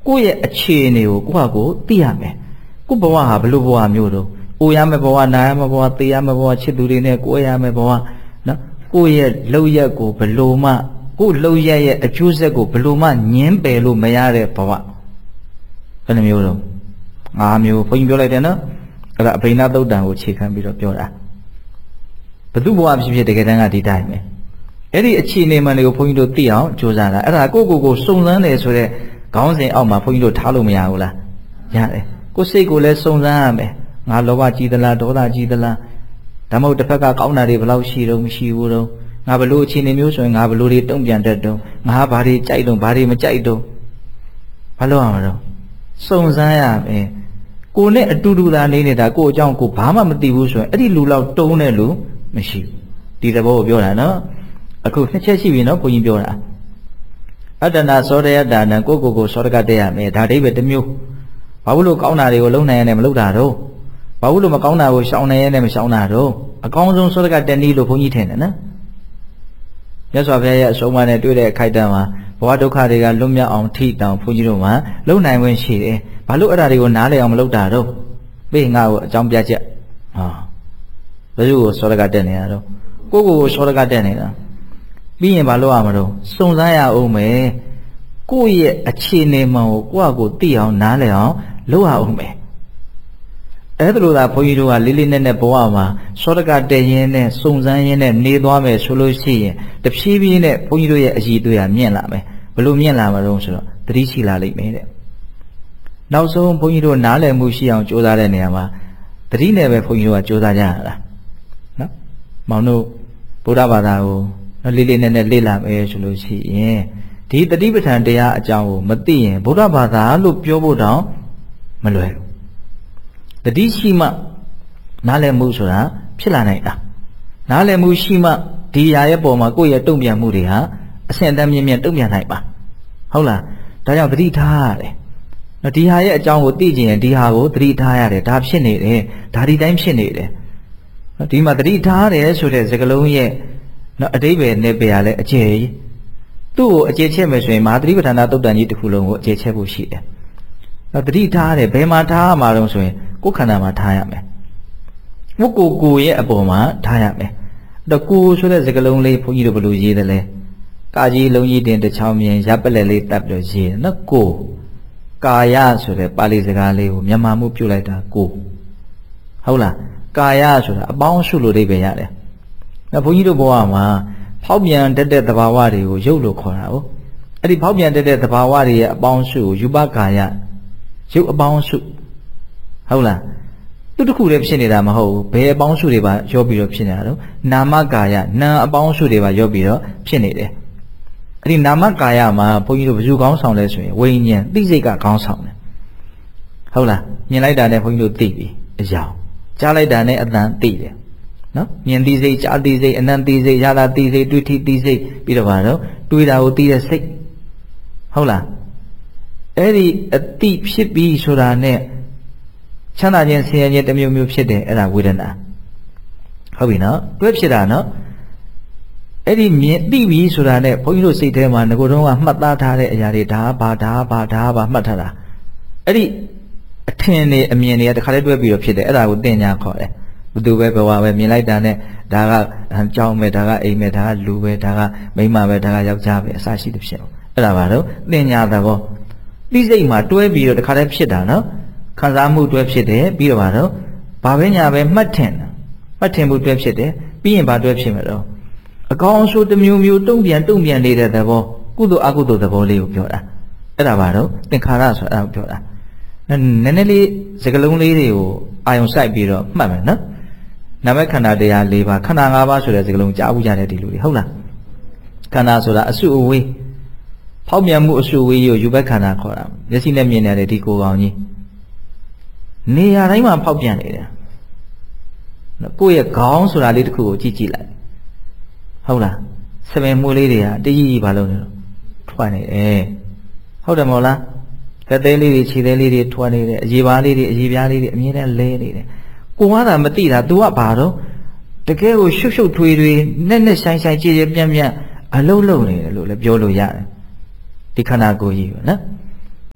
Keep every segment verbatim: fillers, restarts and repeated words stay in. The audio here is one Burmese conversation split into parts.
ကိုယ့်ရဲ့အခြေအနေကိုကိုယ့်ဟာကိုယ်သိရမယ်ကိုယ့်ဘဝဟာဘလို့ဘဝမျိုးတော့အိုရမယ်ဘဝနာရမယ်ဘဝသေရမယ်ဘဝချစ်သူတွေနဲ့ကိုယ်ရမယ်ဘဝနော်ကိုယ့်ရဲ့လှုပ်ရက်ကိုဘလို့မှကိုယ့်လှုပ်ရက်ရဲ့အကျိုးဆက်ကိုဘလို့မှညင်းပယ်လို့မရတဲ့ဘဝဘယ်နှမျိုးတော့ငါးမျိုးဘုန်းကြီးပြောလိုက်တယ်နော်အဲ့ဒါအဘိဓါသုတ်တံကိုခြေခံပြီးတော့ပြောတာဘသူဘဝဖြစ်ဖြစ်တကယ်တမ်းကဒီတိုင်းပဲအဲ့ဒီအခြေအနေမှန်တွေကိုဘုန်းကြီးတို့သိအောင်ကြိုးစားတာအဲ့ဒါကိုကိုကိုစုံစမ်းတယ်ဆိုတဲ့ခေါင်းစဉ်အောက်မှာဘုန်းကြီးတို့ထားလို့မရဘူးလားရတယ်ကိုစိတ်ကိုလည်းစုံစမ်းရမယ်ငါလောဘကြီးသလားဒေါသကြီးသလားဒါမှမဟုတ်တစ်ဖက်ကကောင်းတာတွေဘယ်လောက်ရှိတော့မရှိဘူးတော့ငါဘလို့အခြေအနေမျိုးဆိုရင်ငါဘလို့တွေတုံ့ပြန်တတ်တော့ငါဘာတွေကြိုက်တော့ဘာတွေမကြိုက်တော့ဘာလို့ရမှာတော့စုံစမ်းရမယ်ကိုနဲ့အတူတူသာနေနေတာကိုအကြောင်းကိုဘာမှမသိဘူးဆိုရင်အဲ့ဒီလူလောက်တုံးတဲ့လူမရှိဘူးဒီသဘောကိုပြောတာနော်အခုနှစ်ချက်ရှိပြီနော်ဘုန်းကြီးပြောတာအတ္တနာသောတယတာနံကိုကိုကိုသောတကတက်ရမယ်ဒါအိဗယ်တစ်မျိုးဘာလို့ကောင်းတာတွေကိုလုံးနိုင်ရနဲ့မလုပ်တာတော့ဘာလို့မကောင်းတာကိုရှောင်နိုင်ရနဲ့မရှောင်တာတော့အကောင်းဆုံးသောတကတက်နည်းလို့ဘုန်းကြီးထင်တယ်နော်မြတ်စွာဘုရားရဲ့အဆုံးအမနဲ့တွေ့တဲ့အခိုက်အတန့်မှာဘဝဒုက္ခတွေကလွတ်မြောက်အောင်ထိတောင်ဘုန်းကြီးတို့မှာလုံနိုင်ဝင်ရှိတယ်ဘာလို့အဲ့ဒါတွေကိုနားလည်အောင်မလုပ်တာတော့ပြေငါ့ကိုအကြောင်းပြချက်ဟာဘယ်လိုကိုသောတကတက်နေရတော့ကိုကိုကိုသောတကတက်နေတာပြီးရင်ဘာလို့ရမှာတော့စုံစမ်းရအောင်မယ်ကိုယ့်ရဲ့အခြေအနေမှန်ကိုကိုယ့်အကိုသိအောင်နားလည်အောင်လုပ်ရအောင်မယ်အဲ့ဒါလိုသာဘုန်းကြီးတို့ကလေးလေးနက်နက်ဘဝမှာသောတကတက်ရင်းနဲ့စုံစမ်းရင်းနဲ့နေသွားမယ်ဆိုလို့ရှိရင်တဖြည်းဖြည်းနဲ့ဘုန်းကြီးတို့ရဲ့အည်သွေးကမြင့်လာမယ်ဘလို့မြင့်လာမှာတော့ဆိုတော့သတိရှိလာလိမ့်မယ်တဲ့နောက်ဆုံးဘုန်းကြီးတို့နားလည်မှုရှိအောင်ကြိုးစားတဲ့နေရာမှာသတိနဲ့ပဲဘုန်းကြီးတို့ကကြိုးစားကြရတာနော်မောင်တို့ဗုဒ္ဓဘာသာကိုလေးလေးနက်နက်လေ့လာမယ်ဆိုလို့ရှိရင်ဒီတတိပဋ္ဌာန်တရားအကြောင်းကိုမသိရင်ဗုဒ္ဓဘာသာလို့ပြောဖို့တောင်မလွယ်ဘူးတတိရှိမှနားလည်မှုဆိုတာဖြစ်လာနိုင်တာနားလည်မှုရှိမှဒီຢာရဲ့ပုံမှာကိုယ့်ရဲ့တုံ့ပြန်မှုတွေဟာအဆင့်အတန်းမြင့်မြင့်တုံ့ပြန်နိုင်ပါဟုတ်လားဒါကြောင့်တတိထားရတယ်ဒီဟာရဲ့အကြောင်းကိုသိကျင်ရင်ဒီဟာကိုတတိထားရတယ်ဒါဖြစ်နေတယ်ဒါဒီတိုင်းဖြစ်နေတယ်ဒီမှာတတိထားတယ်ဆိုတဲ့စကားလုံးရဲ့နော်အတိပ္ပယ်နဲ့ပြရလဲအကျယ်ကြီးသူ့ကိုအကျယ်ချက်မယ်ဆိုရင်မဟာသတိပဋ္ဌာန်သုတ်တန်ကြီးတစ်ခုလုံးကိုအကျယ်ချက်ဖို့ရှိတယ်နော်တတိထားတယ်ဘယ်မှာထားရမှာတော့ဆိုရင်ကိုယ်ခန္ဓာမှာထားရမယ်ကိုကိုကိုရဲ့အပေါ်မှာထားရမယ်အဲ့တော့ကိုဆိုတဲ့စကားလုံးလေးဘုန်းကြီးတို့ဘယ်လိုရေးတယ်လဲကာကြီးလုံးကြီးတင်တစ်ချောင်းမြင်ရပ်ပလက်လေးတပ်ပြီးရေးတယ်နော်ကိုကာယဆိုတဲ့ပါဠိစကားလေးကိုမြန်မာမှုပြုတ်လိုက်တာကိုဟုတ်လားကာယဆိုတာအပေါင်းစုလို့အဓိပ္ပာယ်ရတယ်။နောက်ဘုန်းကြီးတို့ဘဝမှာဖောက်ပြန်တတ်တဲ့သဘာဝတွေကိုရုပ်လို့ခေါ်တာဟုတ်။အဲ့ဒီဖောက်ပြန်တတ်တဲ့သဘာဝတွေရဲ့အပေါင်းစုကိုယူပကာယရုပ်အပေါင်းစုဟုတ်လား။သူတစ်ခုတည်းဖြစ်နေတာမဟုတ်ဘူး။ဘယ်အပေါင်းစုတွေပါရောပြီးတော့ဖြစ်နေတာတော့နာမကာယနာအပေါင်းစုတွေပါရောပြီးတော့ဖြစ်နေတယ်။အဲ့ဒီနာမကာယမှာဘုန်းကြီးတို့ဘယ်သူကောင်းဆောင်လဲဆိုရင်ဝိညာဉ်သိစိတ်ကကောင်းဆောင်တယ်။ဟုတ်လား။မြင်လိုက်တာနဲ့ဘုန်းကြီးတို့သိပြီအကြောင်းကြားလိုက်တာနဲ့အတန်သိတယ်နော်မြင်သိစိတ်ကြားသိစိတ်အနံ့သိစိတ်ရတာသိစိတ်တွေ့ထိသိစိတ်ပြီးတော့ဗါတော့တွေးတာကိုသိတဲ့စိတ်ဟုတ်လားအဲ့ဒီအတိဖြစ်ပြီးဆိုတာနဲ့ချမ်းသာခြင်းဆင်းရဲခြင်းတစ်မျိုးမျိုးဖြစ်တယ်အဲ့ဒါဝေဒနာဟုတ်ပြီနော်တွဲဖြစ်တာနော်အဲ့ဒီမြင်သိပြီးဆိုတာနဲ့ဘုန်းကြီးတို့စိတ်ထဲမှာငကိုယ်တော့ကမှတ်သားထားတဲ့အရာတွေဒါဘာဒါဘာဒါဘာမှတ်ထားတာအဲ့ဒီအထင်တွေအမြင်တွေကတခါတည်းတွဲပြီးတော့ဖြစ်တယ်အဲ့ဒါကိုတင်ညာခေါ်တယ်ဘသူပဲဘဝပဲမြင်လိုက်တာနဲ့ဒါကကြောင်းပဲဒါကအိမ်ပဲဒါကလူပဲဒါကမိန်းမပဲဒါကယောက်ျားပဲအစရှိသဖြင့်အဲ့ဒါပါတော့တင်ညာသဘောသိစိတ်မှာတွဲပြီးတော့တခါတည်းဖြစ်တာနော်ခံစားမှုတွဲဖြစ်တယ်ပြီးတော့ပါတော့ဘာပဲညာပဲမှတ်ထင်မှတ်ထင်မှုတွဲဖြစ်တယ်ပြီးရင်ဘာတွဲဖြစ်မှာတော့အကောင်းဆိုးတစ်မျိုးမျိုးတုံ့ပြန်တုံ့ပြန်နေတဲ့သဘောကုသိုလ်အကုသိုလ်သဘောလေးကိုပြောတာအဲ့ဒါပါတော့သင်္ခါရဆိုတာအဲ့ဒါကိုပြောတာနည်းနည်းလေးစကလုံးလေးတွေကိုအာယုံစိုက်ပြီးတော့မှတ်မယ်နော်နာမခန္ဓာတရား၄ပါးခန္ဓာ၅ပါးဆိုတဲ့စကလုံးကြားဘူးကြတဲ့ဒီလူတွေဟုတ်လားခန္ဓာဆိုတာအစုအဝေးဖောက်ပြန်မှုအစုအဝေးကိုယူဘက်ခန္ဓာခေါ်တာမျက်စိနဲ့မြင်နေတဲ့ဒီကိုယ်ကောင်ကြီးနေရာတိုင်းမှာဖောက်ပြန်နေတယ်ကိုယ့်ရဲ့ခေါင်းဆိုတာလေးတစ်ခုကိုကြည့်ကြည့်လိုက်ဟုတ်လားစပင်မှုလေးတွေကတကြီးကြီးဘာလို့လဲထွက်နေတယ်ဟုတ်တယ်မဟုတ်လားကသေးလေးတွေခြေသေးလေးတွေထွက်နေတယ်အရေပါးလေးတွေအရေပြားလေးတွေအမြဲတမ်းလဲနေတယ်ကိုကသာမသိတာ तू ကဘာတော့တကယ်ကိုရှုပ်ရှုပ်ထွေးထွေးနဲ့နဲ့ဆိုင်ဆိုင်ကြည်ကြည်ပြန့်ပြန့်အလုံးလုံးနေတယ်လို့လည်းပြောလို့ရတယ်ဒီခန္ဓာကိုယ်ကြီးပဲနော်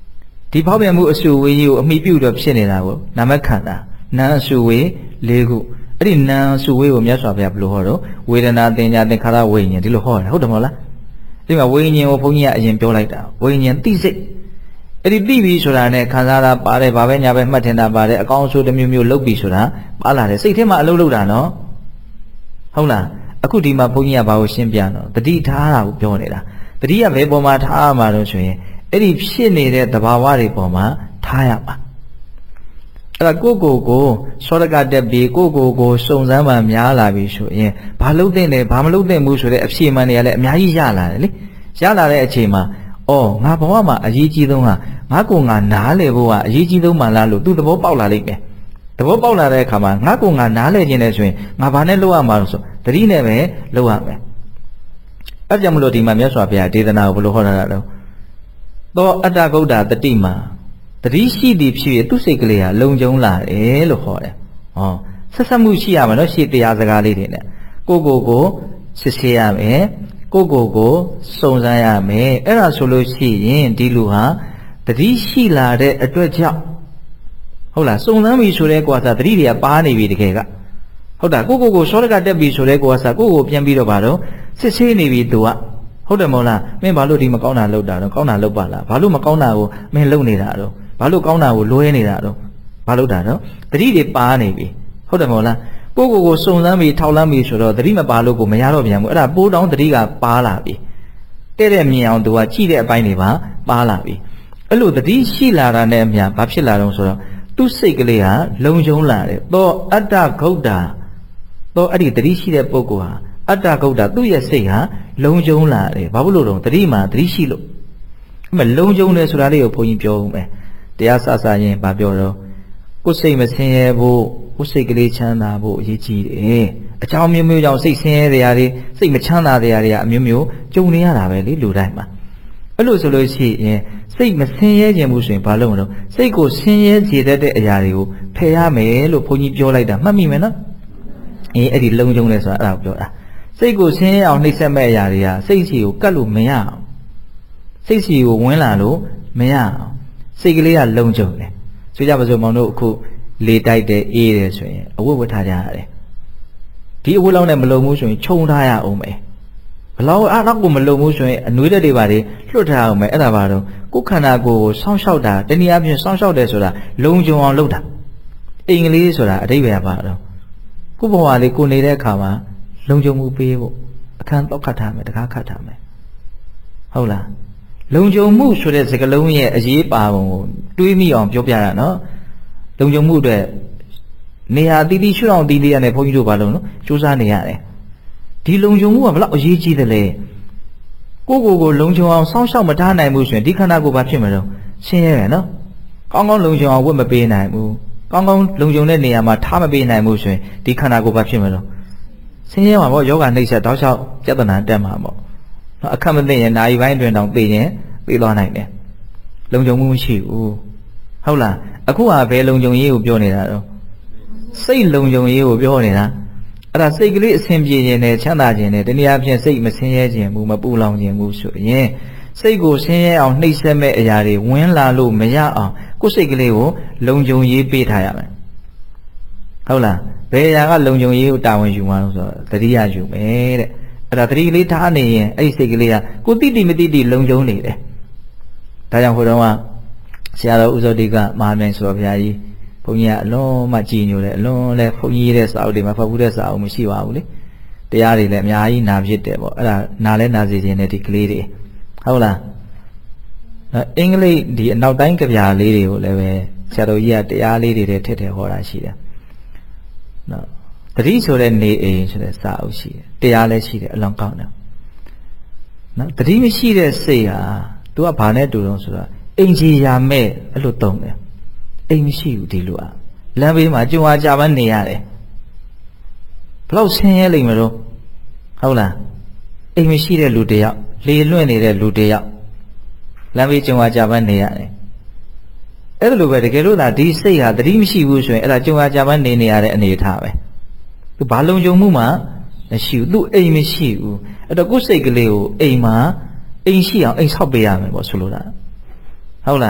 ဒီဖောက်ပြန်မှုအစုဝေးကြီးကိုအမိပြုတော့ဖြစ်နေတာကိုနာမခန္ဓာနာအစုဝေးလေးခုအဲ့ဒီနာအစုဝေးကိုမြတ်စွာဘုရားဘယ်လိုဟောတော့ဝေဒနာသင်ညာသင်္ခါရဝိညာဉ်ဒီလိုဟောတယ်ဟုတ်တယ်မဟုတ်လားဒီမှာဝိညာဉ်ကိုဘုန်းကြီးကအရင်ပြောလိုက်တာဝိညာဉ်သိစိတ်အဲ့ဒီသိပြီဆိုတာနဲ့ခံစားတာပါတယ်ဘာပဲညာပဲမှတ်ထင်တာပါတယ်အကောင်းဆိုးတစ်မျိုးမျိုးလုပ်ပြီဆိုတာပါလာတယ်စိတ်ထဲမှာအလုပ်လုပ်တာနော်ဟုတ်လားအခုဒီမှာဘုန်းကြီးကဘာကိုရှင်းပြတော့တတိထားတာကိုပြောနေတာတတိကဘယ်ပေါ်မှာထားမှာလို့ဆိုရင်အဲ့ဒီဖြစ်နေတဲ့သဘာဝတွေပေါ်မှာထားရမှာအဲ့ဒါကိုကိုကိုစောရကတက်ပြီးကိုကိုကိုစုံစမ်းမှများလာပြီဆိုရင်ဘာလုပ်တဲ့လဲဘာမလုပ်တဲ့ဘူးဆိုတဲ့အဖြေမှန်တွေကလည်းအများကြီးရလာတယ်လေရလာတဲ့အချိန်မှာအော်ငါဘဝမှာအရေးကြီးဆုံးကငါကိုငါနားလေဖို့ကအရေးကြီးဆုံးမှလားလို့သူသဘောပေါက်လာလိမ့်မယ်သဘောပေါက်လာတဲ့အခါမှာငါကိုငါနားလေခြင်းနဲ့ဆိုရင်ငါဘာနဲ့လုပ်ရမှာလို့ဆိုတတိနဲ့ပဲလုပ်ရမယ်အဲ့ကြောင့်မလို့ဒီမှာမြတ်စွာဘုရားဒေသနာကိုဘယ်လိုဟောတာလဲသောအတ္တဂုဋ္ဌတတိမှာတတိရှိသည်ဖြစ်ရသူစိတ်ကလေးဟာလုံခြုံလာတယ်လို့ဟောတယ်ဟောဆက်ဆက်မှုရှိရမယ်နော်ရှေ့တရားစကားလေးတွေနဲ့ကိုကိုကိုစစ်ဆေးရမယ်ကိုကိုကိုစုံစမ်းရမယ်အဲ့ဒါဆိုလို့ရှိရင်ဒီလူဟာတတိရှိလာတဲ့အတွက်ကြောင့်ဟုတ်လားစုံစမ်းပြီဆိုတဲ့ကွာစားတတိတွေကပါနေပြီတကယ်ကဟုတ်တာကိုကိုကိုစောရကတက်ပြီဆိုတဲ့ကွာစားကိုကိုပြန်ပြီးတော့ဗါတော့စစ်ဆေးနေပြီသူကဟုတ်တယ်မဟုတ်လားမင်းဘာလို့ဒီမကောင်းတာလုပ်တာတော့ကောင်းတာလုပ်ပါလားဘာလို့မကောင်းတာကိုမင်းလုပ်နေတာတော့ဘာလို့ကောင်းတာကိုလွဲနေတာတော့ဘာလုပ်တာတော့တတိတွေပါနေပြီဟုတ်တယ်မဟုတ်လားကိုကိုကိုစုံစမ်းပြီးထောက်လန်းပြီးဆိုတော့တတိမပါလို့ကိုမရတော့ပြန်ဘူးအဲ့ဒါပိုးတောင်းတတိကပါလာပြီတဲ့တဲ့မြင်အောင်သူကကြည့်တဲ့အပိုင်းတွေပါပါလာပြီအဲ့လိုတတိရှိလာတာနဲ့အမျှဘာဖြစ်လာတော့ဆိုတော့သူ့စိတ်ကလေးဟာလုံခြုံလာတယ်သောအတ္တဂုဋ္ဌသောအဲ့ဒီတတိရှိတဲ့ပုဂ္ဂိုလ်ဟာအတ္တဂုဋ္ဌသူ့ရဲ့စိတ်ဟာလုံခြုံလာတယ်ဘာလို့လို့တော့တတိမှာတတိရှိလို့အဲ့မဲ့လုံခြုံတယ်ဆိုတာလေးကိုဘုန်းကြီးပြောဦးမယ်တရားစစရင်ဗာပြောတော့ကိုယ်စိတ်မဆင်းရဲဖို့ကိုယ်စိတ်ကလေးချမ်းသာဖို့အရေးကြီးတယ်အကြောင်းမျိုးမျိုးကြောင့်စိတ်ဆင်းရဲတဲ့အရာတွေစိတ်မချမ်းသာတဲ့အရာတွေကအမျိုးမျိုးကြုံနေရတာပဲလေလူတိုင်းမှာအဲ့လိုဆိုလို့ရှိရင်စိတ်မဆင်းရဲခြင်းဘူးဆိုရင်ဘာလုပ်မလို့စိတ်ကိုဆင်းရဲစေတတ်တဲ့အရာတွေကိုဖယ်ရမယ်လို့ဘုန်းကြီးပြောလိုက်တာမှတ်မိမယ်နော်အေးအဲ့ဒီလုံခြုံတယ်ဆိုတာအဲ့ဒါကိုပြောတာစိတ်ကိုဆင်းရဲအောင်နှိပ်စက်မဲ့အရာတွေကစိတ်စီကိုကတ်လို့မရအောင်စိတ်စီကိုဝင်လာလို့မရအောင်စိတ်ကလေးကလုံခြုံတယ်ဆိုကြပါစို့မောင်တို့အခုလေတိုက်တယ်အေးတယ်ဆိုရင်အဝတ်ဝတ်ထားကြရတယ်ဒီအဝတ်လောက်နဲ့မလုံဘူးဆိုရင်ခြုံထားရအောင်မယ်ဘလောက်အားတော့ကိုမလုံဘူးဆိုရင်အနွေးတက်တွေပါလေလွတ်ထားအောင်မယ်အဲ့ဒါပါတော့ကိုယ်ခန္ဓာကိုယ်ကိုစောင့်ရှောက်တာတနည်းအားဖြင့်စောင့်ရှောက်တယ်ဆိုတာလုံခြုံအောင်လုပ်တာအင်္ဂလိပ်ဆိုတာအဓိပ္ပာယ်ပါတော့ကိုယ်ဘဝလေးကိုနေတဲ့အခါမှာလုံခြုံမှုပေးဖို့အခန်းတော့ခတ်ထားမယ်တကားခတ်ထားမယ်ဟုတ်လားလုံခြုံမှုဆိုတဲ့စကားလုံးရဲ့အရေးပါပုံကိုတွေးမိအောင်ပြောပြရနော်လုံခြုံမှုအတွက်နေရာတီးတီးရှုအောင်တီးတီးရတဲ့ဘုန်းကြီးတို့ဘာလို့နော်စူးစမ်းနေရတယ်ဒီလုံခြုံမှုကဘယ်လောက်အရေးကြီးတယ်လဲကိုကိုကိုလုံခြုံအောင်စောင့်ရှောက်မထားနိုင်ဘူးဆိုရင်ဒီခန္ဓာကိုယ်ဘာဖြစ်မလို့ဆင်းရဲမယ်နော်ကောင်းကောင်းလုံခြုံအောင်ဝတ်မပေးနိုင်ဘူးကောင်းကောင်းလုံခြုံတဲ့နေရာမှာထားမပေးနိုင်ဘူးဆိုရင်ဒီခန္ဓာကိုယ်ဘာဖြစ်မလို့ဆင်းရဲမှာပေါ့ယောဂနှိမ့်ဆက်တောက်လျှောက်ပြဿနာတက်မှာပေါ့နော်အခက်မသိရင်နာယီပိုင်းအတွင်းတောင်သိရင်သိသွားနိုင်တယ်လုံခြုံမှုမရှိဘူးဟုတ်လားအခုကဘယ်လုံခြုံရေးကိုပြောနေတာတော့စိတ်လုံခြုံရေးကိုပြောနေတာအဲ့ဒါစိတ်ကလေးအဆင်ပြေခြင်းနဲ့ချမ်းသာခြင်းနဲ့တနည်းအားဖြင့်စိတ်မဆင်းရဲခြင်းဘူးမပူလောင်ခြင်းဘူးဆိုရင်စိတ်ကိုဆင်းရဲအောင်နှိပ်စက်မဲ့အရာတွေဝင်လာလို့မရအောင်ကိုယ်စိတ်ကလေးကိုလုံခြုံရေးပေးထားရမယ်ဟုတ်လားဘယ်အရာကလုံခြုံရေးကိုတာဝန်ယူမှာလို့ဆိုတော့တတိယယူမယ်တဲ့အဲ့ဒါတတိကလေးထားနေရင်အဲ့ဒီစိတ်ကလေးကကိုတိတိမတိတိလုံခြုံနေတယ်ဒါကြောင့်ဟိုတုန်းကဆရာတော်ဥဇောတိကမဟာမြိုင်ဆိုတော်ဘုရားကြီးဘုန်းကြီးကအလွန်မှကြည်ညိုတယ်အလွန်လဲဘုန်းကြီးတဲ့စာအုပ်တွေမှာဖတ်ဘူးတဲ့စာအုပ်မရှိပါဘူးလေတရားတွေလည်းအများကြီးနာဖြစ်တယ်ပေါ့အဲ့ဒါနာလဲနာစီခြင်းနဲ့ဒီကလေးတွေဟုတ်လားအင်္ဂလိပ်ဒီအနောက်တိုင်းကြပြာလေးတွေကိုလည်းပဲဆရာတော်ကြီးကတရားလေးတွေထည့်ထည့်ဟောတာရှိတယ်နော်တတိဆိုတဲ့နေအိမ်ဆိုတဲ့စာအုပ်ရှိတယ်တရားလည်းရှိတယ်အလွန်ကောင်းတယ်နော်တတိမရှိတဲ့စိတ်ဟာသူကဘာနဲ့တူတော့ဆိုတော့အင်ကြီးရာမဲ့အဲ့လိုတုံးတယ်အိမ်မရှိဘူးဒီလိုอ่ะလမ်းဘေးမှာကြုံအားကြပန်းနေရတယ်ဘလောက်ဆင်းရဲလိမ့်မလို့ဟုတ်လားအိမ်မရှိတဲ့လူတယောက်လေလွင့်နေတဲ့လူတယောက်လမ်းဘေးကြုံအားကြပန်းနေရတယ်အဲ့ဒါလိုပဲတကယ်လို့သာဒီစိတ်ဟာတတိမရှိဘူးဆိုရင်အဲ့ဒါကြုံအားကြပန်းနေနေရတဲ့အနေအထားပဲသူဘာလုံခြုံမှုမှမရှိဘူးသူအိမ်မရှိဘူးအဲ့တော့ကိုယ်စိတ်ကလေးကိုအိမ်မှာအိမ်ရှိအောင်အိမ်ဆောက်ပေးရမယ်ပေါ့ဆိုလိုတာဟုတ်လား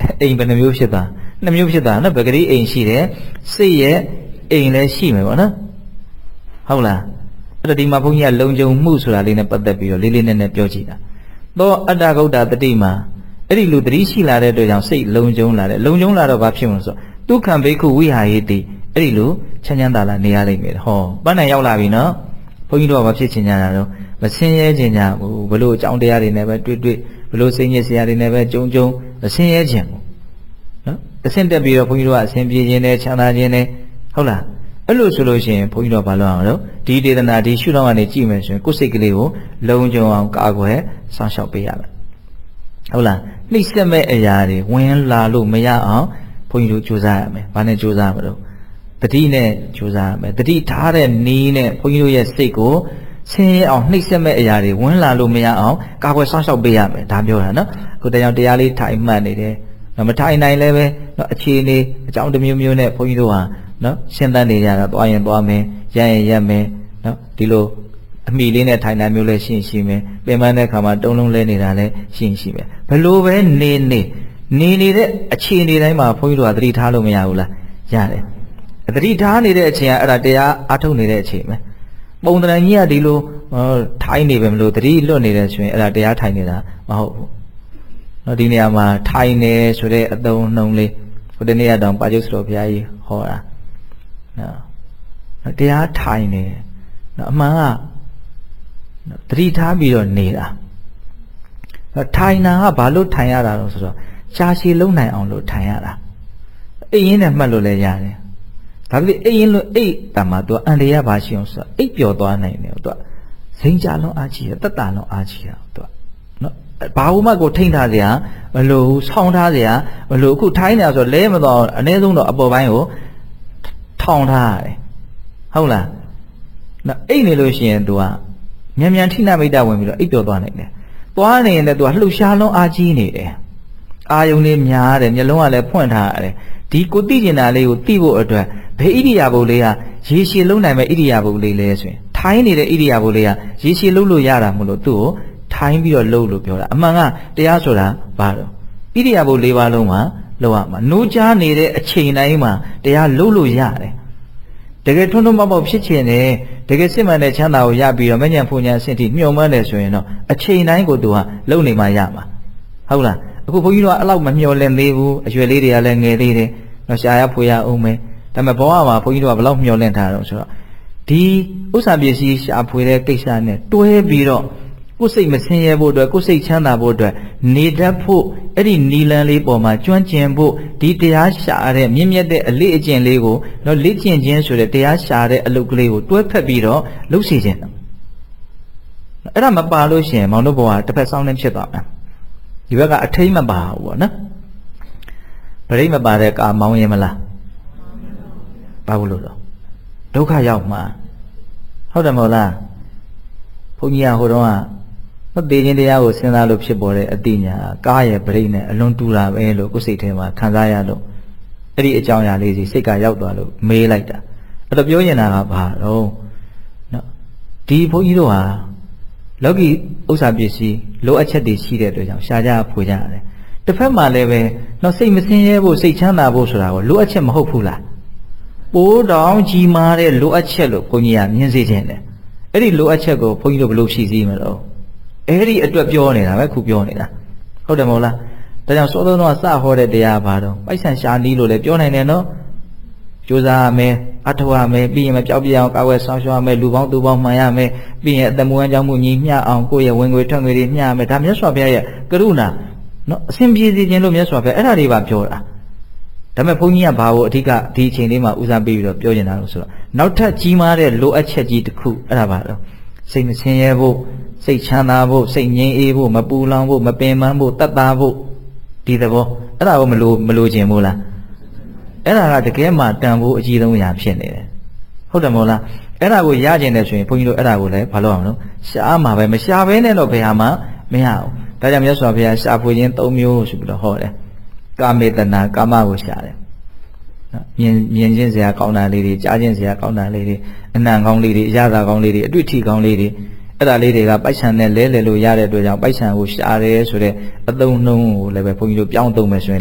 အိမ်ဘယ်နှမျိုးဖြစ်တာနှစ်မျိုးဖြစ်တာနော်ပဂတိအိမ်ရှိတယ်စိတ်ရဲ့အိမ်လည်းရှိမယ်ပေါ့နော်ဟုတ်လားအဲ့တော့ဒီမှာဘုန်းကြီးကလုံခြုံမှုဆိုတာလေးနဲ့ပတ်သက်ပြီးတော့လေးလေးနက်နက်ပြောကြည့်တာသောအတ္တဂௌတ္တတတိမှာအဲ့ဒီလူသတိရှိလာတဲ့အတွက်ကြောင့်စိတ်လုံခြုံလာတယ်လုံခြုံလာတော့ဘာဖြစ်မလို့ဆိုဒုက္ခံဘိက္ခုဝိဟာယတိအဲ့ဒီလိုချမ်းချမ်းသာသာနေရလိမ့်မယ်ဟောပန်းနိုင်ရောက်လာပြီနော်ဘုန်းကြီးတို့ကဘာဖြစ်ချင်ကြတာတော့မဆင်းရဲချင်ကြဘူးဘလို့အကြောင်းတရားတွေနဲ့ပဲတွေ့တွေ့ဘလို့စိတ်ညစ်စရာတွေနဲ့ပဲကြုံကြုံမဆင်းရဲချင်ဘူးနော်အဆင့်တက်ပြီးတော့ဘုန်းကြီးတို့ကအဆင်ပြေခြင်းနဲ့ချမ်းသာခြင်းနဲ့ဟုတ်လားအဲ့လိုဆိုလို့ရှိရင်ဘုန်းကြီးတို့ဘာလုပ်အောင်လို့ဒီဒေသနာဒီရှုထောင့်ကနေကြည့်မယ်ဆိုရင်ကိုယ်စိတ်ကလေးကိုလုံခြုံအောင်ကာကွယ်စောင့်ရှောက်ပေးရမယ်ဟုတ်လားနှိမ့်ဆက်မဲ့အရာတွေဝင်လာလို့မရအောင်ဘုန်းကြီးတို့ကြိုးစားရမယ်ဘာနဲ့ကြိုးစားမလို့တတိနဲ့ကြိုးစားရမယ်တတိထားတဲ့နီးနဲ့ဘုန်းကြီးတို့ရဲ့စိတ်ကိုဆင်းရဲအောင်နှိမ့်ဆက်မဲ့အရာတွေဝင်လာလို့မရအောင်ကာကွယ်စောင့်ရှောက်ပေးရမယ်ဒါပြောတာနော်ကိုတရားတရားလေးထိုင်မှတ်နေတယ်မထိုင်နိုင်လည်းပဲနော်အခြေအနေအကြောင်းတစ်မျိုးမျိုးနဲ့ဘုန်းကြီးတို့ဟာနော်ရှင်းတန်းနေကြတာသွားရင်သွားမယ်ရရင်ရမယ်နော်ဒီလိုအမိလေးနဲ့ထိုင်တာမျိုးလည်းရှင်းရှိမယ်ပြင်ပန်းတဲ့ခါမှာတုံးလုံးလဲနေတာလည်းရှင်းရှိမယ်ဘလို့ပဲနေနေနေနေတဲ့အခြေအနေတိုင်းမှာဘုန်းကြီးတို့ကသတိထားလို့မရဘူးလားရတယ်သတိထားနေတဲ့အချိန်ကအဲ့ဒါတရားအားထုတ်နေတဲ့အချိန်ပဲပုံတန်ကြီးကဒီလိုထိုင်နေပဲမလို့သတိလွတ်နေတယ်ဆိုရင်အဲ့ဒါတရားထိုင်နေတာမဟုတ်ဘူးနော်ဒီနေရာမှာထိုင်နေဆိုတဲ့အသုံးနှုံးလေးဟိုတနေ့ကတောင်ပါကျုပ်စတော်ဘုရားကြီးဟောတာနော်တရားထိုင်နေနော်အမှန်ကသတိထားပြီးတော့နေတာထိုင်တာကဘာလို့ထိုင်ရတာလဲဆိုတော့ရှားရှည်လုံးနိုင်အောင်လို့ထိုင်ရတာအိပ်ရင်းနဲ့မှတ်လို့လည်းရတယ်ဒါပေမဲ့အိပ်ရင်းလို့အိပ်တမှာသူအန်တရားဘာရှိအောင်ဆိုတော့အိပ်ပျော်သွားနိုင်တယ်သူကစိန်ကြလုံးအားကြီးရတတ်တာလုံးအားကြီးရသူကနော်ဘာမှကိုထိမ့်ထားစရာမလိုဘူးဆောင်းထားစရာမလိုအခုထိုင်းနေဆိုလဲမတော့အနည်းဆုံးတော့အပေါ်ပိုင်းကိုထောင်ထားရတယ်ဟုတ်လားနော်အိပ်နေလို့ရှိရင်သူကမြန်မြန်ထိနာမိတ်တဝင်ပြီးတော့အိပ်ပျော်သွားနိုင်တယ်သွားနေရင်လည်းသူကလှုပ်ရှားလုံးအားကြီးနေတယ်အာယုန်လေးများတယ်မျက်လုံးကလည်းဖွင့်ထားရတယ်ဒီကိုသိကျင်တာလေးကိုသိဖို့အတွက်ဘယ်ဣရိယာပုလေးကရေရှည်လုံးနိုင်မဲ့ဣရိယာပုလေးလဲဆိုရင်ထိုင်းနေတဲ့ဣရိယာပုလေးကရေရှည်လုံးလို့ရတာမလို့သူ့ကိုထိုင်းပြီးတော့လှုပ်လို့ပြောတာအမှန်ကတရားဆိုတာဘာလို့ဣရိယာပုလေးပါလုံးမှာလှုပ်ရမှာနိုးကြားနေတဲ့အချိန်တိုင်းမှာတရားလှုပ်လို့ရတယ်တကယ်ထွန်းထွန်းပေါက်ပေါက်ဖြစ်ချင်တယ်တကယ်စစ်မှန်တဲ့ချမ်းသာကိုရပြီးတော့မဉ္ဇဉ်ဖူဉ္ဇဉ်အဆင့်ထိမျှော်မှန်းတယ်ဆိုရင်တော့အချိန်တိုင်းကိုသူကလုံနေမှရမှာဟုတ်လားအခုဘုန်းကြီးတို့ကအဲ့လောက်မမျှော်လင့်သေးဘူးအရွယ်လေးတွေကလည်းငယ်သေးတယ်တော့ရှားရဖွေရအောင်မယ်ဒါပေမဲ့ဘောကမှာဘုန်းကြီးတို့ကဘယ်လောက်မျှော်လင့်ထားတော့ဆိုတော့ဒီဥစ္စာပစ္စည်းရှားဖွေတဲ့ကိစ္စနဲ့တွဲပြီးတော့ကိုယ်စိတ်မဆင်းရဲဖို့အတွက်ကိုယ်စိတ်ချမ်းသာဖို့အတွက်နေတတ်ဖို့အဲ့ဒီနီလန်လေးပေါ်မှာကျွမ်းကျင်ဖို့ဒီတရားရှာတဲ့မြင့်မြတ်တဲ့အလေးအကျင့်လေးကိုတော့လေ့ကျင့်ခြင်းဆိုတဲ့တရားရှာတဲ့အလုပ်ကလေးကိုတွဲဖက်ပြီးတော့လုပ်စီခြင်းအဲ့ဒါမပါလို့ရှိရင်မောင်တို့ဘဝတစ်ဖက်ဆောင်းနေဖြစ်သွားမှာဒီဘက်ကအထိမ့်မပါဘူးပေါ့နော်ပရိမပါတဲ့ကာမောင်းရင်မလားဘာဘူးလို့တော့ဒုက္ခရောက်မှာဟုတ်တယ်မဟုတ်လားဘုန်းကြီးကဟိုတော့ကမသေးခြင်းတရားကိုစဉ်းစားလို့ဖြစ်ပေါ်တဲ့အတိညာကားရဲ့ပရိနဲ့အလွန်တူတာပဲလို့ကိုယ်စိတ်ထဲမှာခံစားရလို့အဲ့ဒီအကြောင်းအရာလေးစီစိတ်ကရောက်သွားလို့မေးလိုက်တာအဲ့တော့ပြောရင်တာကဘာတော့နော်ဒီဘုန်းကြီးတို့ဟာလောကီဥစ္စာပစ္စည်းလိုအပ်ချက်တွေရှိတဲ့အတွက်ကြောင့်ရှားကြဖွေကြရတယ်တစ်ဖက်မှာလည်းပဲတော့စိတ်မဆင်းရဲဖို့စိတ်ချမ်းသာဖို့ဆိုတာကိုလိုအပ်ချက်မဟုတ်ဘူးလားပိုးတောင်ကြီးမားတဲ့လိုအပ်ချက်လို့ဘုန်းကြီးကမြင်စေခြင်းတယ်အဲ့ဒီလိုအပ်ချက်ကိုဘုန်းကြီးတို့ဘယ်လိုဖြည့်ဆည်းမလို့အဲ့ဒီအတွက်ပြောနေတာပဲခုပြောနေတာဟုတ်တယ်မဟုတ်လားဒါကြောင့်စောစောတော့စဟောတဲ့တရားဘာတော့ပိုက်ဆံရှာနီးလို့လည်းပြောနိုင်တယ်နော်ကြိုးစားရမယ်အထောက်ရမယ်ပြီးရင်မပြောက်ပြအောင်ကာဝယ်ဆောင်ရှောက်ရမယ်လူပေါင်းသူပေါင်းမှန်ရမယ်ပြီးရင်အတမွေးအကြောင်းမှုညီမျှအောင်ကိုယ့်ရဲ့ဝင်ငွေထွက်ငွေတွေမျှရမယ်ဒါမြတ်စွာဘုရားရဲ့ကရုဏာနော်အစဉ်ပြေစီခြင်းလို့မြတ်စွာဘုရားအဲ့ဒါတွေပါပြောတာဒါပေမဲ့ဘုန်းကြီးကဘာကိုအဓိကဒီအချိန်လေးမှာဦးစားပေးပြီးတော့ပြောနေတာလို့ဆိုတော့နောက်ထပ်ကြီးမားတဲ့လိုအပ်ချက်ကြီးတစ်ခုအဲ့ဒါပါတော့စိတ်မဆင်းရဲဖို့စိတ်ချမ်းသာဖို့စိတ်ငြိမ်းအေးဖို့မပူလောင်ဖို့မပင်ပန်းဖို့တတ်တာဖို့ဒီသဘောအဲ့ဒါကိုမလိုမလိုချင်ဘူးလားအဲ့ဒါကတကယ်မှတန်ဖို့အကြီးဆုံးအရာဖြစ်နေတယ်ဟုတ်တယ်မဟုတ်လားအဲ့ဒါကိုရကျင်တယ်ဆိုရင်ဘုန်းကြီးတို့အဲ့ဒါကိုလည်းဘာလို့အောင်လို့ရှားမှာပဲမရှားဘဲနဲ့တော့ဘယ်ဟာမှမရဘူးဒါကြောင့်မြတ်စွာဘုရားရှားဖွေခြင်း၃မျိုးဆိုပြီးတော့ဟောတယ်ကာမေတနာကာမကိုရှားတယ်မြင်မြင်ချင်းစရာကောင်းတာလေးတွေကြားချင်းစရာကောင်းတာလေးတွေအနံ့ကောင်းလေးတွေအရသာကောင်းလေးတွေအတွေ့အထိကောင်းလေးတွေအဲ့ဒါလေးတွေကပိုက်ဆံနဲ့လဲလှယ်လို့ရတဲ့အတွက်ကြောင့်ပိုက်ဆံကိုရှားတယ်ဆိုတဲ့အသုံးနှုန်းကိုလည်းပဲဘုန်းကြီးတို့ပြောင်းသုံးမယ်ဆိုရင်လည်း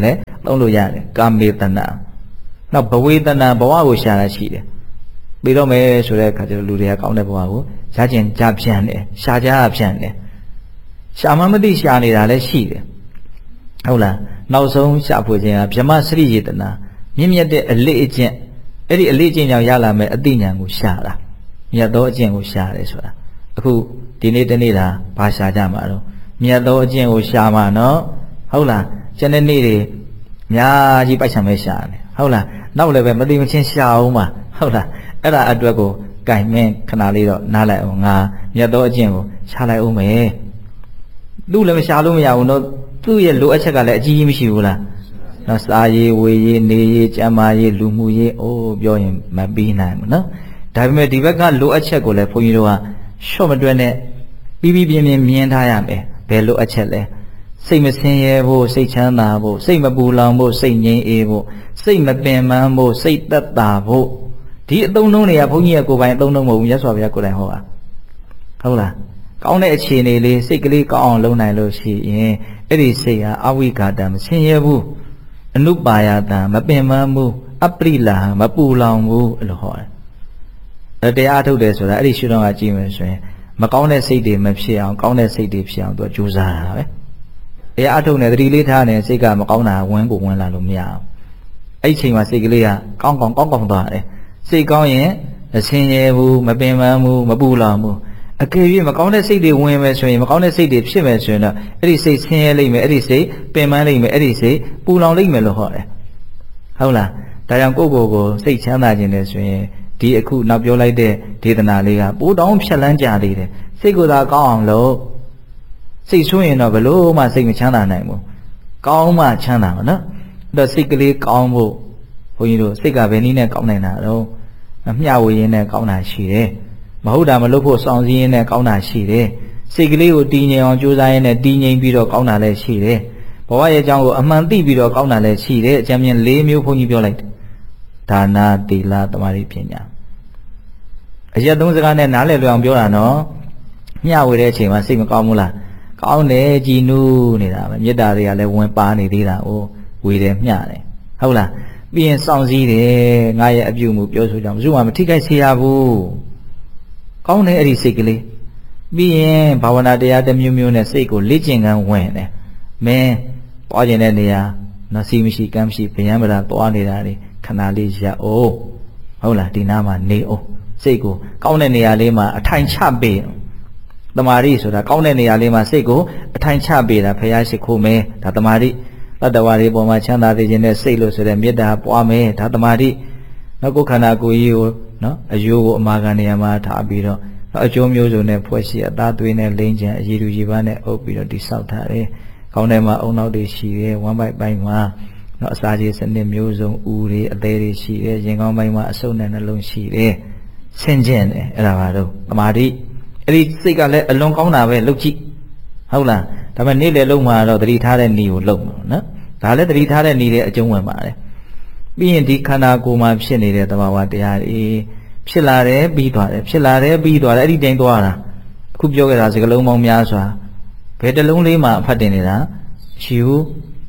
သုံးလို့ရတယ်ကာမေတနာနောက်ဘဝေတနာဘဝကိုရှာတာရှိတယ်ပြီးတော့မယ်ဆိုတဲ့အခါကျတော့လူတွေကကောင်းတဲ့ဘဝကိုရကျင်ကြဖြန့်တယ်ရှာကြဖြန့်တယ်ရှာမမသိရှာနေတာလည်းရှိတယ်ဟုတ်လားနောက်ဆုံးရှာဖွေခြင်းကဗြဟ္မစရိယေတနာမြင့်မြတ်တဲ့အလေးအကျင့်အဲ့ဒီအလေးအကျင့်ကြောင့်ရလာမဲ့အသိဉာဏ်ကိုရှာတာမြတ်သောအကျင့်ကိုရှာတယ်ဆိုတာအခုဒီနေ့တနေ့တာဘာရှာကြမှာတော့မြတ်သောအကျင့်ကိုရှာမှာနော်ဟုတ်လားကျန်တဲ့နေ့တွေအများကြီးပိုက်ဆံပဲရှာတယ်ဟုတ်လားနောက်လည်းပဲမသိမချင်းရှာအောင်ပါဟုတ်လားအဲ့ဒါအတွက်ကိုကြိုင်မင်းခဏလေးတော့နားလိုက်အောင်ငါမြတ်သောအကျင့်ကိုရှာလိုက်အောင်မယ်သူ့လည်းမရှာလို့မရဘူးနော်သူ့ရဲ့လိုအပ်ချက်ကလည်းအကြီးကြီးမရှိဘူးလားနော်စားရေးဝေရေးနေရေးကျန်းမာရေးလူမှုရေးအိုးပြောရင်မပြီးနိုင်ဘူးနော်ဒါပေမဲ့ဒီဘက်ကလိုအပ်ချက်ကိုလည်းဘုန်းကြီးတို့ကရှော့မတွက်နဲ့ပြီးပြီးပြင်းပြင်းမြင်ထားရမယ်ဘယ်လိုအပ်ချက်လဲစိတ်မဆင်းရဲဖို့စိတ်ချမ်းသာဖို့စိတ်မပူလောင်ဖို့စိတ်ငြိမ်းအေးဖို့စိတ်မပင်ပန်းဖို့စိတ်သက်သာဖို့ဒီအသုံးနှုန်းတွေကဘုန်းကြီးရဲ့ကိုယ်ပိုင်အသုံးနှုန်းမဟုတ်ဘူးမြတ်စွာဘုရားကိုယ်တိုင်ဟောတာဟုတ်လားကောင်းတဲ့အခြေအနေလေးစိတ်ကလေးကောင်းအောင်လုပ်နိုင်လို့ရှိရင်အဲ့ဒီစိတ်ဟာအဝိဃာတံမဆင်းရဲဘူးအနုပါယတံမပင်ပန်းဘူးအပရိလာမပူလောင်ဘူးလို့ဟောတယ်အဲ့တရားထုတ်တယ်ဆိုတာအဲ့ဒီရှုထောင့်ကကြည့်မယ်ဆိုရင်မကောင်းတဲ့စိတ်တွေမဖြစ်အောင်ကောင်းတဲ့စိတ်တွေဖြစ်အောင်သူကကြိုးစားတာပဲတရားအထုတ်နေသတိလေးထားနေစိတ်ကမကောင်းတာဝန်းကိုဝင်လာလို့မရအောင်အဲ့ဒီချိန်မှာစိတ်ကလေးကကောင်းကောင်းကောင်းကောင်းသွားတယ်စိတ်ကောင်းရင်အဆင်းရဲဘူးမပင်ပန်းဘူးမပူလောင်ဘူးအကယ်၍မကောင်းတဲ့စိတ်တွေဝင်မယ်ဆိုရင်မကောင်းတဲ့စိတ်တွေဖြစ်မယ်ဆိုရင်တော့အဲ့ဒီစိတ်ဆင်းရဲလိမ့်မယ်အဲ့ဒီစိတ်ပင်ပန်းလိမ့်မယ်အဲ့ဒီစိတ်ပူလောင်လိမ့်မယ်လို့ဟောတယ်ဟုတ်လားဒါကြောင့်ကိုယ့်ကိုယ်ကိုစိတ်ချမ်းသာခြင်းနဲ့ဆိုရင်ဒီအခုနောက်ပြောလိုက်တဲ့ဒေသနာလေးကပိုးတောင်းဖြတ်လန်းကြသေးတယ်စိတ်ကိုယ်သာကောင်းအောင်လို့စိတ်ဆိုးရင်တော့ဘလို့မှစိတ်မချမ်းသာနိုင်ဘူးကောင်းမှချမ်းသာမှာနော်အဲ့တော့စိတ်ကလေးကောင်းဖို့ဘုန်းကြီးတို့စိတ်ကဘယ်နည်းနဲ့ကောင်းနိုင်တာတော့မျှဝေရင်းနဲ့ကောင်းတာရှိတယ်မဟုတ်တာမလုပ်ဖို့စောင့်စည်းရင်းနဲ့ကောင်းတာရှိတယ်စိတ်ကလေးကိုတည်ငြိမ်အောင်ကြိုးစားရင်းနဲ့တည်ငြိမ်ပြီးတော့ကောင်းတာလည်းရှိတယ်ဘဝရဲ့အကြောင်းကိုအမှန်သိပြီးတော့ကောင်းတာလည်းရှိတယ်အကြံဉာဏ်၄မျိုးဘုန်းကြီးပြောလိုက်တယ်ဒါနာသီလသမာဓိပညာအရက်သုံးစကားနဲ့နားလည်လွယ်အောင်ပြောတာနော်မျှဝေတဲ့အချိန်မှာစိတ်မကောင်းဘူးလားကောင်းတယ်ကြည်နူးနေတာပဲမေတ္တာတွေကလည်းဝင်ပါနေသေးတာ哦ဝေတယ်မျှတယ်ဟုတ်လားပြီးရင်စောင့်စည်းတယ်ငါရဲ့အပြုမှုပြောဆိုကြောင့်ဘယ်သူမှမထိခိုက်စေရဘူးကောင်းတယ်အဲ့ဒီစိတ်ကလေးပြီးရင်ဘာဝနာတရားတစ်မျိုးမျိုးနဲ့စိတ်ကိုလေ့ကျင့်ခန်းဝင်တယ်မင်းပွားကျင်တဲ့နေရာနစီမရှိကမ်းမရှိဗျံပရာသွားနေတာတွေခဏလေးရအောင်ဟုတ်လားဒီနားမှာနေအောင်စိတ်ကိုကောင်းတဲ့နေရာလေးမှာအထိုင်ချပေးတမာရီဆိုတာကောင်းတဲ့နေရာလေးမှာစိတ်ကိုအထိုင်ချပေးတာဖရာရှိခိုးမယ်ဒါတမာရီတတ္တဝါတွေပေါ်မှာချမ်းသာစေခြင်းနဲ့စိတ်လို့ဆိုတဲ့မေတ္တာပွားမယ်ဒါတမာရီနောက်ကိုယ်ခန္ဓာကိုယ်ကြီးကိုနော်အယိုးကိုအမာခံနေရာမှာထားပြီးတော့အကျိုးမျိုးစုံနဲ့ဖွဲ့ရှိအသားသွေးနဲ့လိမ့်ချင်အရည်လူကြီးပန်းနဲ့အုပ်ပြီးတော့တိဆောက်ထားတယ်ခေါင်းထဲမှာအုံနောက်တွေရှိတယ်ဝမ်းပိုက်ပိုင်းမှာနော်အစာခြေစနစ်မျိုးစုံဦးတွေအသေးတွေရှိတယ်ရင်ကောင်းပိုင်းမှာအဆုပ်နဲ့နှလုံးရှိတယ်ဆင်ကျင်တယ်အဲ့ဒါပါတော့တမာတိအဲ့ဒီစိတ်ကလည်းအလွန်ကောင်းတာပဲလုပ်ကြည့်ဟုတ်လားဒါပေမဲ့နေ့လေလုံးမှာတော့သတိထားတဲ့ဤကိုလုပ်မှာနော်ဒါလည်းသတိထားတဲ့ဤတဲ့အကျုံးဝင်ပါတယ်ပြီးရင်ဒီခန္ဓာကိုယ်မှာဖြစ်နေတဲ့သဘာဝတရားတွေဖြစ်လာတယ်ပြီးသွားတယ်ဖြစ်လာတယ်ပြီးသွားတယ်အဲ့ဒီတိုင်းသွားတာအခုပြောခဲ့တာစကလုံးပေါင်းများစွာဘယ်တစ်လုံးလေးမှအဖတ်တင်နေတာရှိဘူး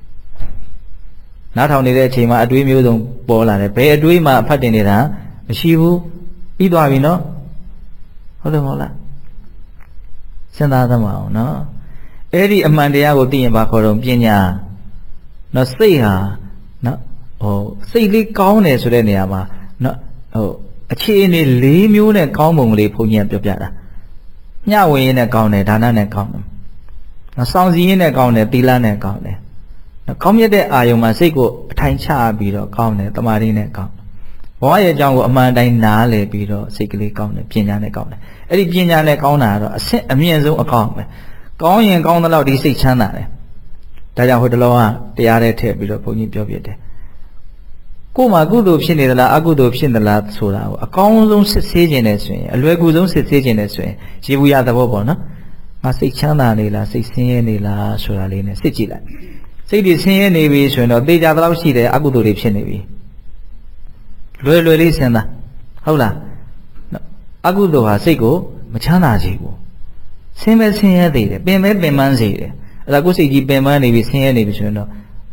နားထောင်နေတဲ့အချိန်မှာအတွေးမျိုးစုံပေါ်လာတယ်ဘယ်အတွေးမှအဖတ်တင်နေတာမရှိဘူးပြီးသွားပြီနော်ဟုတ်တယ်မဟုတ်လားစဉ်းစားသမောင်းနော်အဲ့ဒီအမှန်တရားကိုသိရင်ဘာခေါ်တော့ပညာနော်စိတ်ဟာနော်ဟိုစိတ်လေးကောင်းတယ်ဆိုတဲ့နေရာမှာနော်ဟိုအခြေအနေ၄မျိုးနဲ့ကောင်းပုံလေးဘုန်းကြီးကပြောပြတာမျှဝေရင်းနဲ့ကောင်းတယ်ဒါနနဲ့ကောင်းတယ်နော်စောင့်စည်းရင်းနဲ့ကောင်းတယ်သီလနဲ့ကောင်းတယ်နော်ကောင်းမြတ်တဲ့အာယုံမှာစိတ်ကိုအထိုင်ချပြီးတော့ကောင်းတယ်တမာရီနဲ့ကောင်းဘဝရဲ့အကြောင်းကိုအမှန်တိုင်းနားလည်ပြီးတော့စိတ်ကလေးကောင်းတယ်ပညာနဲ့ကောင်းတယ်အဲ့ဒီပညာနဲ့ကောင်းတာကတော့အဆင့်အမြင့်ဆုံးအကောင်းပဲကောင်းရင်ကောင်းသလောက်ဒီစိတ်ချမ်းသာတယ်ဒါကြောင့်ဟိုတလောကတရားထဲထည့်ပြီးတော့ဘုန်းကြီးပြောပြတယ်ကိုယ်မှာကုသိုလ်ဖြစ်နေသလားအကုသိုလ်ဖြစ်နေလားဆိုတာကိုအကောင်းဆုံးစစ်ဆေးခြင်းနဲ့ဆိုရင်အလွယ်ကူဆုံးစစ်ဆေးခြင်းနဲ့ဆိုရင်ရေဘူးရသဘောပေါ့နော်ငါစိတ်ချမ်းသာနေလားစိတ်ဆင်းရဲနေလားဆိုတာလေးနဲ့စစ်ကြည့်လိုက်စိတ်တွေဆင်းရဲနေပြီဆိုရင်တော့သေချာသလောက်ရှိတယ်အကုသိုလ်တွေဖြစ်နေပြီလွယ်လွယ်လေးစဉ်းစားဟုတ်လားအကုသိုလ်ဟာစိတ်ကိုမချမ်းသာစေဘူးဆင်းမဲဆင်းရဲသေးတယ်ပင်မဲပင်ပန်းစေတယ်အဲ့ဒါကိုစိတ်ကြီးပင်ပန်းနေပြီဆင်းရဲနေပြီဆိုရင်တော့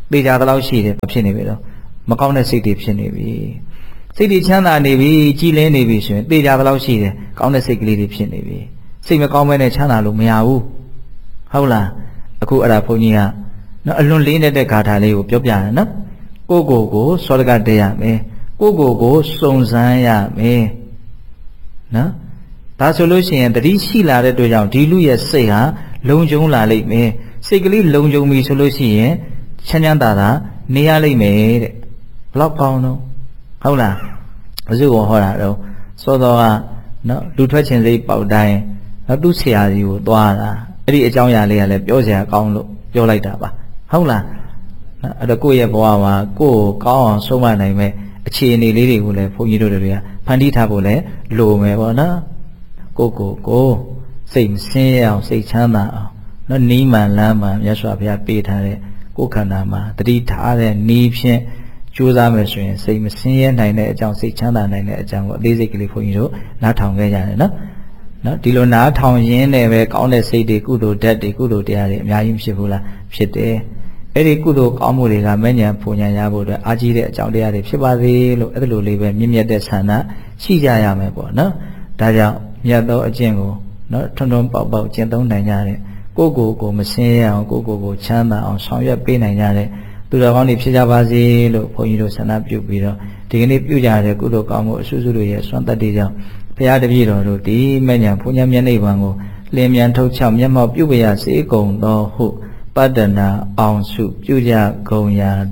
သေချာသလောက်ရှိတယ်ဖြစ်နေပြီတော့မကောင်းတဲ့စိတ်တွေဖြစ်နေပြီစိတ်တွေချမ်းသာနေပြီကြည်လင်းနေပြီဆိုရင်သေချာသလောက်ရှိတယ်ကောင်းတဲ့စိတ်ကလေးတွေဖြစ်နေပြီစိတ်မကောင်းမဲနဲ့ချမ်းသာလို့မရဘူးဟုတ်လားအခုအဲ့ဒါဘုန်းကြီးကနော်အလွန်လေးနေတဲ့ဂါထာလေးကိုပြောပြတယ်နော်ကိုကိုကိုစောတကတက်ရမယ်ကိုကိုကိုစုံစမ်းရမယ်နော်ဒါဆိုလို့ရှိရင်တတိရှိလာတဲ့အတွက်ကြောင့်ဒီလူရဲ့စိတ်ဟာလုံခြုံလာလိမ့်မယ်စိတ်ကလေးလုံခြုံပြီဆိုလို့ရှိရင်ချမ်းချမ်းသာသာနေရလိမ့်မယ်တဲ့ဘလောက်ကောင်းတော့ဟုတ်လားဘုရားဟောတာတော့စောတော်ကနော်လူထွက်ခြင်းစိတ်ပေါက်တိုင်းနော်သူ့ဆရာကြီးကိုသွားတာအဲ့ဒီအကြောင်းအရာလေးကလည်းပြောစရာကောင်းလို့ပြောလိုက်တာပါဟုတ်လားအဲ့တော့ကိုယ့်ရဲ့ဘဝမှာကိုယ့်ကိုကောင်းအောင်ဆုံးမနိုင်မဲ့အခြေအနေလေးတွေကိုလည်းဘုန်းကြီးတို့တွေကဖန်တီးထားဖို့လည်းလိုမယ်ပေါ့နော်ကိုကိုကိုစိတ်မစင်းရအောင်စိတ်ချမ်းသာအောင်နော်နီးမှန်လမ်းမှန်မြတ်စွာဘုရားပေးထားတဲ့ကိုယ်ခန္ဓာမှာတတိထားတဲ့နီးဖြင့်ကြိုးစားမယ်ဆိုရင်စိတ်မစင်းရဲနိုင်တဲ့အကြောင်းစိတ်ချမ်းသာနိုင်တဲ့အကြောင်းကိုအသေးစိတ်ကလေးဘုန်းကြီးတို့နားထောင်ခဲ့ကြတယ်နော်နော်ဒီလိုနားထောင်ရင်းနဲ့ပဲကောင်းတဲ့စိတ်တွေကုသိုလ်ဓာတ်တွေကုသိုလ်တရားတွေအများကြီးဖြစ်ဘူးလားဖြစ်တယ်အဲ့ဒီကုသိုလ်ကောင်းမှုတွေကမဉ္ဇဉ်ပူညာရဖို့အတွက်အားကြီးတဲ့အကြောင်းတရားတွေဖြစ်ပါသေးလို့အဲ့လိုလေးပဲမြင့်မြတ်တဲ့ဆန္ဒရှိကြရမယ်ပေါ့နော်ဒါကြောင့်မြတ်သောအကျင့်ကိုနော်ထွန်းထွန်းပေါက်ပေါက်ကျင့်သုံးနိုင်ကြတဲ့ကိုကိုကိုမစင်းရအောင်ကိုကိုကိုချမ်းသာအောင်ဆောင်ရွက်ပေးနိုင်ကြတဲ့သူတော်ကောင်းတွေဖြစ်ကြပါစေလို့ဘုန်းကြီးတို့ဆန္ဒပြုပြီးတော့ဒီကနေ့ပြုကြတဲ့ကုသိုလ်ကောင်းမှုအစွစုတို့ရဲ့စွမ်းတတ္တိကြောင့်ဘုရားတပည့်တော်တို့ဒီမဉ္ဇဉ်ဘုရားမျက်နှိပ်ပံကိုလင်းမြန်ထုတ်ချောက်မျက်မှောက်ပြုပရစေကုန်သောဟုပတ္တနာအောင်စုပြုကြကုန်ရာ